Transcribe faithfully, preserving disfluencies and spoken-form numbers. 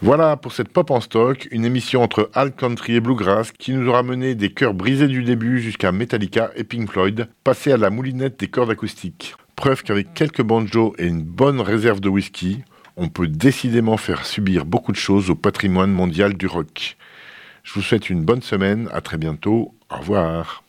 Voilà pour cette Pop en stock, une émission entre alt country et bluegrass qui nous aura mené des cœurs brisés du début jusqu'à Metallica et Pink Floyd, passé à la moulinette des cordes acoustiques. Preuve qu'avec quelques banjos et une bonne réserve de whisky, on peut décidément faire subir beaucoup de choses au patrimoine mondial du rock. Je vous souhaite une bonne semaine, à très bientôt, au revoir.